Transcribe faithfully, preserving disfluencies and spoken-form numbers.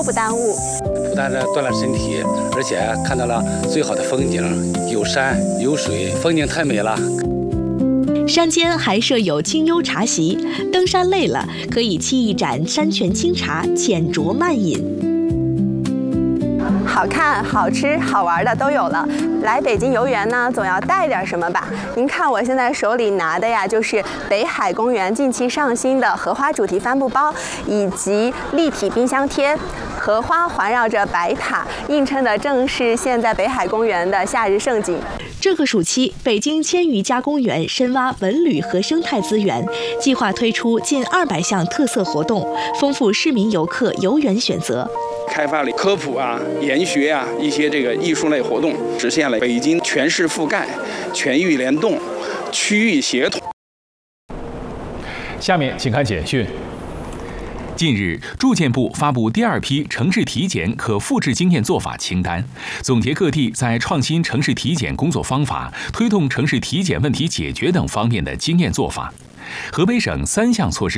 不耽误。 不但是锻炼身体，而且看到了最好的风景，有山有水，风景太美了。 山间还设有清幽茶席，登山累了可以沏一盏山泉清茶，浅酌慢饮。 好看、好吃、好玩的都有了。来北京游园呢，总要带点什么吧？您看我现在手里拿的呀，就是北海公园近期上新的荷花主题帆布包，以及立体冰箱贴。荷花环绕着白塔，映衬的正是现在北海公园的夏日盛景。 这个暑期，北京千余家公园深挖文旅和生态资源，计划推出近二百项特色活动，丰富市民游客游园选择。 开发了科普啊、研学啊一些这个艺术类活动，实现了北京全市覆盖、全域联动、区域协同。 下面请看简讯。 近日，住建部发布第二批城市体检可复制经验做法清单，总结各地在创新城市体检工作方法、推动城市体检问题解决等方面的经验做法。河北省三项措施